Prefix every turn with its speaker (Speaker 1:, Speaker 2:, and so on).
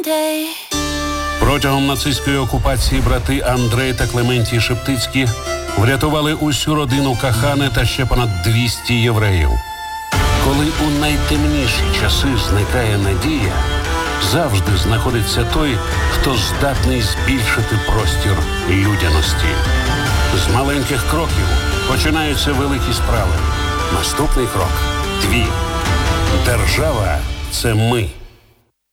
Speaker 1: дітей.
Speaker 2: Протягом нацистської окупації брати Андрей та Клементій Шептицькі врятували усю родину Кахани та ще понад 200 євреїв. Коли у найтемніші часи зникає надія, завжди знаходиться той, хто здатний збільшити простір людяності. З маленьких кроків починаються великі справи. Наступний крок – твій. Держава – це ми.